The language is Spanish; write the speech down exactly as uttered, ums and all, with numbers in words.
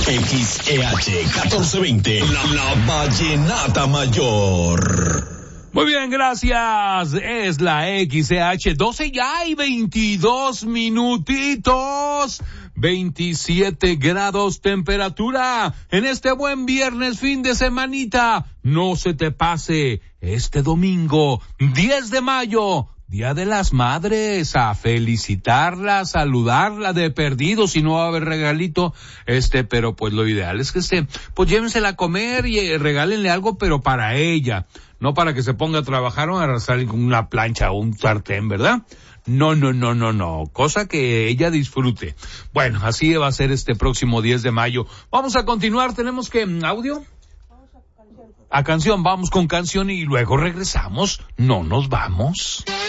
X E H catorce veinte, la, la Vallenata Mayor. Muy bien, gracias. Es la X E H doce ya y veintidós minutitos. veintisiete grados temperatura en este buen viernes, fin de semanita. No se te pase este domingo, diez de mayo, Día de las Madres, a felicitarla, a saludarla de perdido, si no va a haber regalito, este, pero pues lo ideal es que esté, pues llévensela a comer y eh, regálenle algo, pero para ella, no para que se ponga a trabajar o a arrastrar con una plancha o un sartén, ¿verdad? No, no, no, no, no, cosa que ella disfrute. Bueno, así va a ser este próximo diez de mayo. Vamos a continuar, tenemos que, ¿audio? A canción, vamos con canción y luego regresamos, no nos vamos.